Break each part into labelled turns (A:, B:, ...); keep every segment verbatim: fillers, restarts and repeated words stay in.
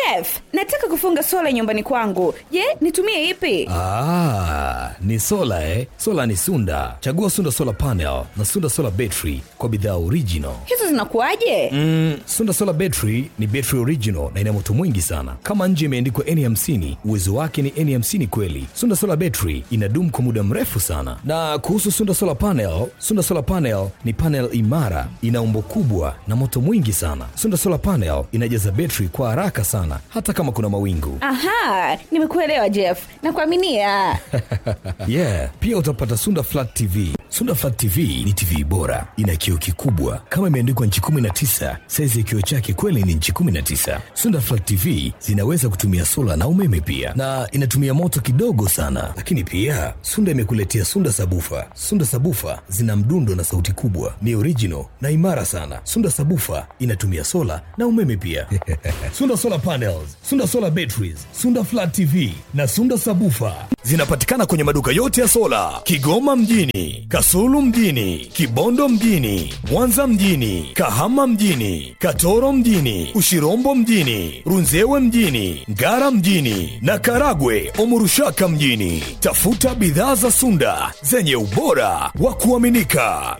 A: Jeff, nataka kufunga sola nyumbani kwangu. Je, nitumie ipi?
B: Ah, ni sola eh. Sola ni Sunda. Chagua Sunda Solar Panel na Sunda Solar Battery kwa bidhaa original.
A: Hizo zinakuaje?
B: Mm, Sunda Solar Battery ni battery original na ina moto mwingi sana. Kama nje imeandikwa N hamsini, uwezo wake ni N hamsini kweli. Sunda Solar Battery inadumu kwa muda mrefu sana. Na kuhusu Sunda Solar Panel, Sunda Solar Panel ni panel imara, ina umbo kubwa na moto mwingi sana. Sunda Solar Panel inajaza battery kwa haraka sana hata kama kuna mawingu.
A: Aha, nimekuelewa Jeff. Nakuaminia.
B: Yeah, pia utapata Sunda Flat T V. Sunda Flat T V ni T V bora, ina kioo kikubwa kama imeandikwa inchi kumi na tisa. Size ya kioo chake kweli ni inchi kumi na tisa. Sunda Flat T V zinaweza kutumia sola na umeme pia, na inatumia moto kidogo sana. Lakini pia Sunda imekuletea Sunda Sabufa. Sunda Sabufa zina mdundo na sauti kubwa, ni original na imara sana. Sunda Sabufa inatumia sola na umeme pia. Sunda Solar Panels, Sunda Solar Batteries, Sunda Flat T V na Sunda Sabufa zinapatikana kwenye maduka yote ya sola Kigoma mjini, Kasulu mjini, Kibondo mjini, Mwanza mjini, Kahama mjini, Katoro mjini, Ushirombo mjini, Runzewe mjini, Ngara mjini na Karagwe Omurushaka mjini. Tafuta bidhaa za Sunda zenye ubora wa kuaminika.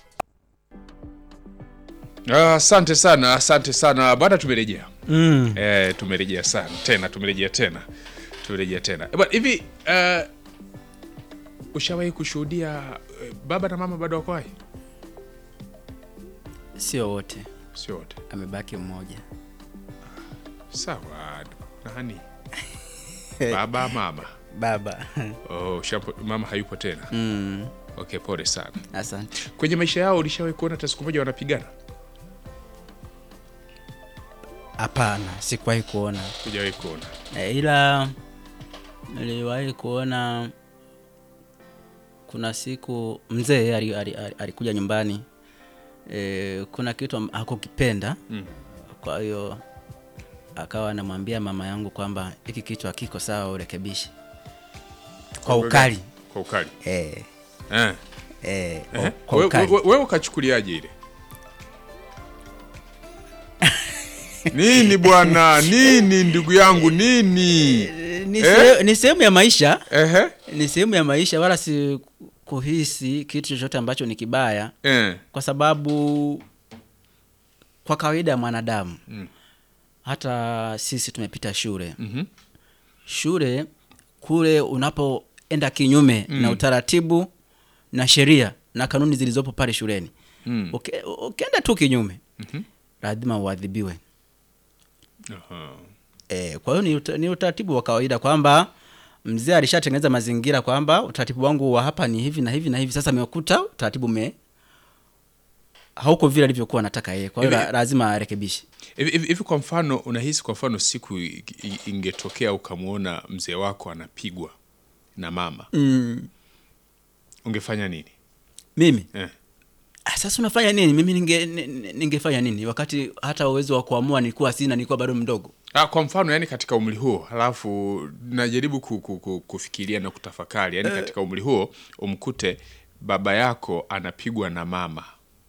C: Asante uh, sana, asante sana. Baada tumerejea.
D: Mm.
C: Eh, tumerejea sana. Tena tumerejea tena. Tumerejea tena. Eba, hivi uh, ushawahi kushuhudia uh, baba na mama bado wako hai?
D: Sio wote.
C: Sio wote.
D: Amebaki mmoja.
C: Sawa. Nani? Baba mama.
D: Baba.
C: Oh, shapo, mama hayupo tena.
D: Mm.
C: Okay, pole sana.
D: Asante.
C: Kwenye maisha yao ulishawahi kuona hata siku moja wanapigana?
D: Hapana, sikuwahi kuona.
C: Hujawahi kuona.
D: E, ila niliwahi kuona kuna siku mzee alikuja nyumbani. E, kuna kitu hakukipenda. Mm. Kwa hiyo akawa anamwambia mama yangu kwamba hiki kitu hakiko sawa, urekebishe. Kwa ukali.
C: Kwa ukali.
D: Eh.
C: Eh.
D: Eh,
C: eh.
D: Kwa ukali.
C: Wewe ukachukuliaje ile? Nini bwana? Nini ndugu yangu nini?
D: Ni eh? Ni sehemu ya maisha.
C: Ehe.
D: Ni sehemu ya maisha, wala si kuhisi kitu chochote ambacho ni kibaya. Eh. Kwa sababu kwa kawaida ya mwanadamu, mm. hata sisi tumepita shule. Mhm. Shule kule unapoenda kinyume mm. na utaratibu na sheria na kanuni zilizopo pale shuleni. Mm. Uke, ukienda tu kinyume, mhm. lazima uadhibiwe. Aha. Eh, kwa hiyo ni, uta, ni utaratibu wa kawaida kwamba mzee alishatengeneza mazingira kwamba utaratibu wangu wa hapa ni hivi na hivi na hivi. Sasa amekuta utaratibu me hauko vile alivyokuwa anataka yeye. Kwa hiyo la, lazima arekebishe.
C: Hivi hivi kwa mfano unahisi kwa mfano siku ingetokea ukamuona mzee wako anapigwa na mama. Mm. Ungefanya nini?
D: Mimi? Eh. Sasa unafanya nini? Mimi ninge ningefanya nini wakati hata uwezo wa kuamua nilikuwa sina, nilikuwa bado mdogo.
C: Ah, kwa mfano yani katika umri huo, halafu najaribu ku, ku, ku, kufikiria na kutafakari, yani uh, katika umri huo umkute baba yako anapigwa na mama.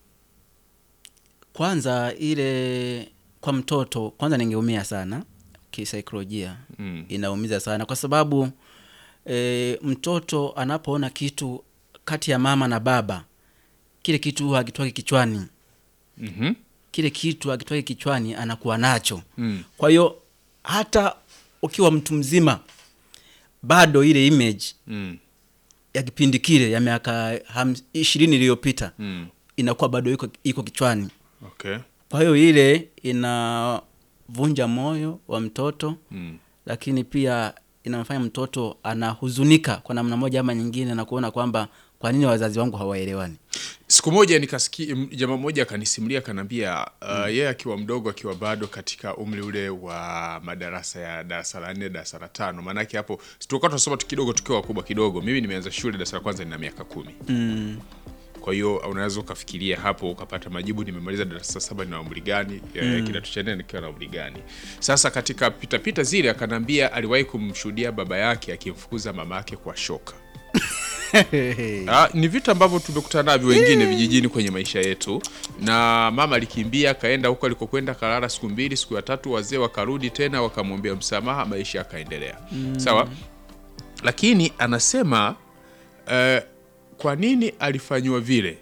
D: Kwanza ile kwa mtoto, kwanza ningeumia sana kisaikolojia. Mm. Inaumiza sana kwa sababu e, mtoto anapoona kitu kati ya mama na baba, kile kitu hakitoki kichwani. Mhm. Kile kitu hakitoki kichwani, anakuwa nacho. Mm. Kwa hiyo hata ukiwa mtu mzima bado ile image mm. ya kipindi kile ya miaka ishirini iliyopita mm. inakuwa bado iko iko kichwani. Okay. Kwa hiyo ile inavunja moyo wa mtoto mm. lakini pia inamfanya mtoto anahuzunika kwa namna moja ama nyingine na kuona kwamba kwa nini wazazi wangu hawaelewani.
C: Siku moja nikasikia jamaa mmoja akanisimulia akanambia uh, mm. yeye akiwa mdogo akiwa bado katika umri ule wa madarasa ya darasa la nne darasa la tano, maana yake hapo tulikuwa tunasoma tu kidogo tukiwa wakubwa kidogo. Mimi nimeanza shule darasa la kwanza nina miaka kumi. Mm. Kwa hiyo unaweza ukafikiria hapo ukapata majibu, nimemaliza darasa saba na umri gani, mm. kidato cha nne nikiwa na umri gani. Sasa katika pita pita zile akanambia aliwahi kumshuhudia baba yake akimfukuza mama yake kwa shoka. Ah, ni vitu ambavyo tumekutana navyo wengine vijijini kwenye maisha yetu. Na mama alikimbia kaenda huko alikokwenda, kalala siku mbili, siku ya tatu wazee wakarudi tena wakamwambia msamaha, maisha yakaendelea. Mm. Sawa? Lakini anasema uh, kwa nini alifanywa vile?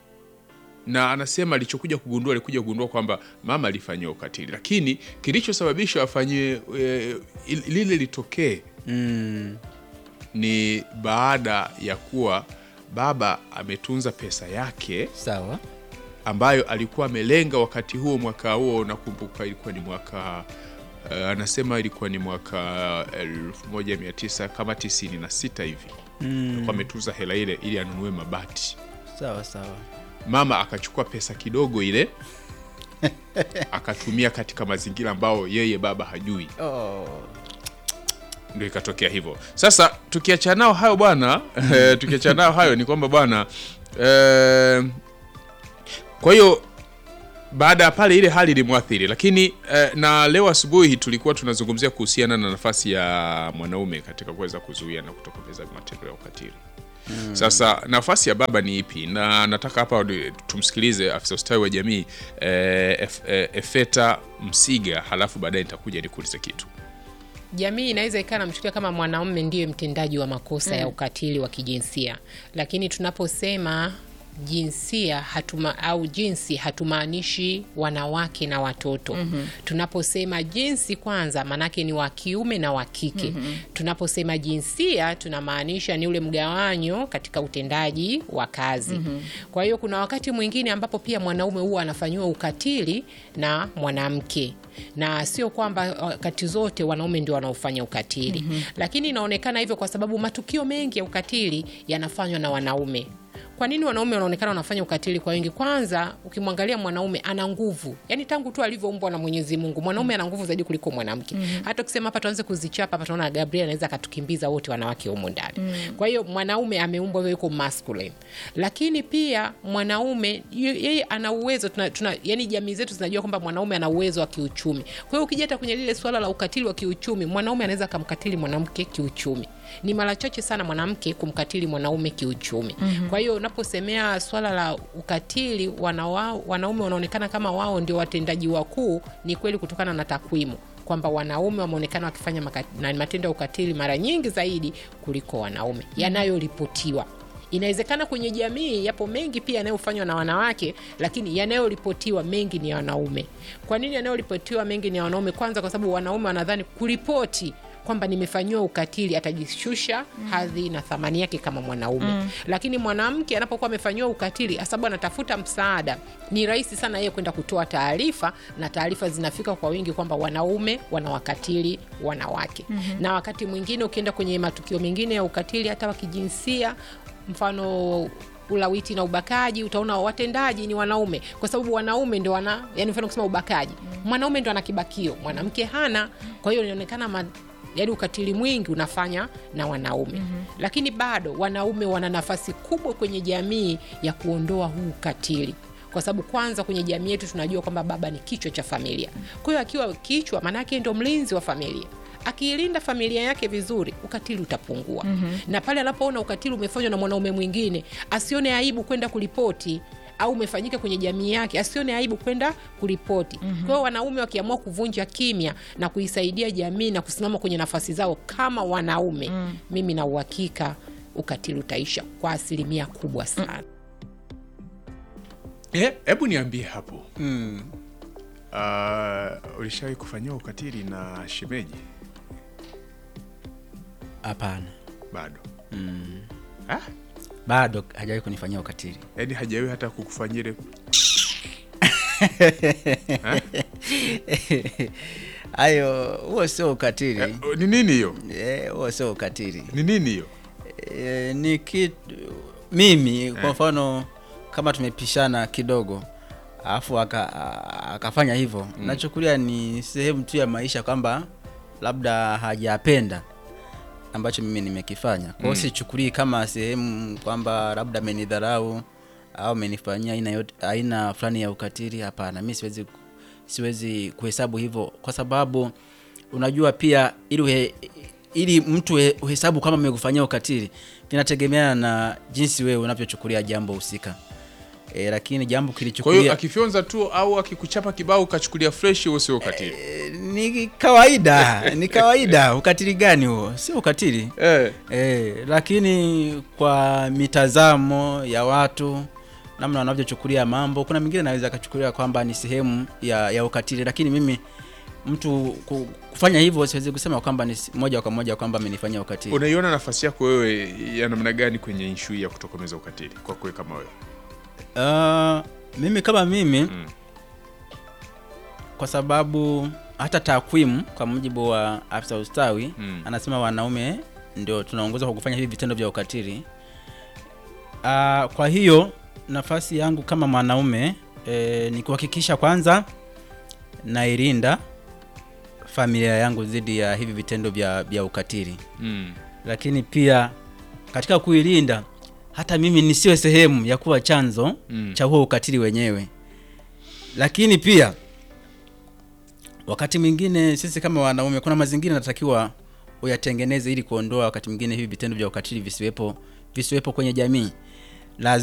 C: Na anasema alichokuja kugundua alikuja kugundua kwamba mama alifanywa ukatili. Lakini kilichosababisha afanywe e, lile litokee mm. ni baada ya kuwa baba ametunza pesa yake.
D: Sawa.
C: Ambayo alikuwa amelenga wakati huo, mwaka huo nakumbuka ilikuwa ni mwaka uh, anasema ilikuwa ni mwaka elfu moja mia tisa kama tisini na sita hivi. Mm. Alikuwa ametunza hela ile ili anunue mabati.
D: Sawa sawa.
C: Mama akachukua pesa kidogo ile akatumia katika mazingira ambao yeye baba hajui. Oh. Ndio ikatokea hivyo. Sasa tukiachana nao hayo bwana, mm. tukiachana nao hayo ni kwamba bwana eh, kwa hiyo baada ya pale ile hali ilimwathiri, lakini eh, na leo asubuhi tulikuwa tunazungumzia kuhusiana na nafasi ya mwanaume katika kuweza kuzuia na kutokomeza matendo ya ukatili. Hmm. Sasa nafasi ya baba ni ipi? Na nataka hapa tumsikilize afisa ustawi wa jamii eh, Efeta Msiga, halafu baadaye nitakuja nikuulize kitu.
E: Jamii inaweza ikaa namchukulia kama mwanaume ndiye mtendaji wa makosa hmm. ya ukatili wa kijinsia. Lakini tunaposema jinsia hatuma au jinsi hatumaanishi wanawake na watoto. Mm-hmm. Tunaposema jinsi kwanza manake ni wa kiume na wa kike. Mm-hmm. Tunaposema jinsia tunamaanisha ni ule mgawanyo katika utendaji wa kazi. Mm-hmm. Kwa hiyo kuna wakati mwingine ambapo pia mwanaume huwa anafanywa ukatili na mwanamke. Na sio kwamba wakati zote wanaume ndio wanaofanya ukatili. Mm-hmm. Lakini inaonekana hivyo kwa sababu matukio mengi ya ukatili yanafanywa na wanaume. Kwa nini wanaume wanaonekana wanafanya ukatili kwa wengi? Kwanza ukimwangalia mwanaume ana nguvu. Yaani tangu tu alivyoumbwa na Mwenyezi Mungu, mwanaume ana nguvu zaidi kuliko mwanamke. Mm-hmm. Hata ukisema hapa tuanze kuzichapa hapa tunaona Gabriel anaweza akatukimbiza wote wanawake humo ndani. Mm-hmm. Kwa hiyo mwanaume ameumbwa yuko masculine. Lakini pia mwanaume yeye ana uwezo tuna, tuna yani jamii zetu zinajua kwamba mwanaume ana uwezo wa kiuchumi. Kwa hiyo ukija hata kwenye lile swala la ukatili wa kiuchumi, mwanaume anaweza kumkatili mwanamke kiuchumi. Ni mara chache sana mwanamke kumkatili mwanaume kiuchumi. Mm-hmm. Kwa hiyo unaposemea swala la ukatili wanawa, wanaume wanaonekana kama wao ndio watendaji wakuu, ni kweli kutokana na takwimu kwamba wanaume wameonekana wakifanya na matendo ya ukatili mara nyingi zaidi kuliko wanaume. Mm-hmm. Yanayoripotiwa. Inawezekana kwenye jamii yapo mengi pia yanayofanywa na wanawake, lakini yanayoripotiwa mengi ni wanaume. Kwa nini yanayoripotiwa mengi ni wanaume? Kwanza kwa sababu wanaume wanadhani kuripoti kwamba nimefanywa ukatili atajishusha mm. hadhi na thamani yake kama mwanaume. Mm. Lakini mwanamke anapokuwa amefanywa ukatili, asabu anatafuta msaada, ni rahisi sana yeye kwenda kutoa taarifa, na taarifa zinafika kwa wingi kwamba wanaume wanawakatili wanawake. Mm-hmm. Na wakati mwingine ukienda kwenye matukio mengine ya ukatili hata wa kijinsia, mfano ulawiti na ubakaji, utaona watendaji ni wanaume kwa sababu wanaume ndio wana, yani mfano kusema ubakaji, mwanaume ndio ana kibakio, mwanamke hana. Kwa hiyo inaonekana ma, yani ukatili mwingi unafanya na wanaume. Mm-hmm. Lakini bado wanaume wana nafasi kubwa kwenye jamii ya kuondoa huu ukatili. Kwa sababu kwanza kwenye jamii yetu tunajua kwamba baba ni kichwa cha familia. Kwa hiyo akiwa kichwa maana yake ndio mlinzi wa familia. Akiilinda familia yake vizuri, ukatili utapungua. Mm-hmm. Na pale anapoona ukatili umefanywa na mwanaume mwingine, asione aibu kwenda kuripoti, au umefanyika kwenye jamii yake, asione aibu kwenda kuripoti. Mm-hmm. Kwa hiyo wanaume wakiamua kuvunja kimya na kuisaidia jamii na kusimama kwenye nafasi zao kama wanaume, mm. mimi na uhakika ukatili utaisha kwa asilimia kubwa sana.
C: Eh, hebu niambie hapo. Mm. Uh, ulishawahi kufanywa ukatili na shemeji?
D: Hapana.
C: Bado.
D: Mm.
C: Ah?
D: Bado hajawahi kunifanyia ukatili.
C: Yaani hajawahi hata kukufanyia ile.
D: Hayo huo sio ukatili.
C: Eh, ni nini hiyo?
D: Eh, huo sio ukatili.
C: Ni nini hiyo?
D: Eh, ni kitu mimi eh. Kwa mfano kama tumepishana kidogo alafu akafanya hivyo, mm. nachukulia ni sehemu tu ya maisha kwamba labda hajapenda ambacho mimi nimekifanya. Kwa hiyo mm. sichukulii kama sehemu kwamba labda amenidharau au amenifanyia aina yote aina fulani ya ukatili. Hapana, mimi siwezi siwezi kuhesabu hivyo, kwa sababu unajua pia ili ili mtu he- uhesabu kama amekufanyia ukatili kinategemeana na jinsi wewe unavyochukulia jambo husika. E, lakini jambo
C: Kwa
D: kilichukulia
C: hiyo akifyonza tu au akikuchapa kibao ukachukulia fresh, huo sio ukatili.
D: e, ni kawaida, ni kawaida. Ukatili gani huo? Sio ukatili.
C: Eh.
D: E, lakini kwa mitazamo ya watu namna wanavyochukulia mambo, kuna mwingine anaweza akachukulia kwamba ni sehemu ya, ya ukatili, lakini mimi mtu ku- kufanya hivyo siwezi kusema kwamba ni s- moja kwa moja kwamba amenifanyia ukatili.
C: Unaiona nafasi yako wewe ya namna gani kwenye issue ya kutokomeza ukatili kwa kweli kama wewe?
D: Uh, mimi kama mimi
C: Mm.
D: kwa sababu hata takwimu kwa mujibu wa afisa ustawi
C: Mm.
D: anasema wanaume ndio tunaongoza kwa kufanya hivi vitendo vya ukatili. Uh, kwa hiyo nafasi yangu kama mwanaume e, ni kuhakikisha kwanza nailinda familia yangu dhidi ya hivi vitendo vya, vya ukatili.
C: Mm.
D: Lakini pia katika kuilinda hata mimi nisiwe sehemu ya kuwa chanzo
C: Mm.
D: cha huo ukatili wenyewe. Lakini pia wakati mwingine sisi kama wanaume kuna mazingira natakiwa uyatengeneze ili kuondoa wakati mwingine hivi vitendo vya ukatili visiwepo visiwepo kwenye jamii. Lazima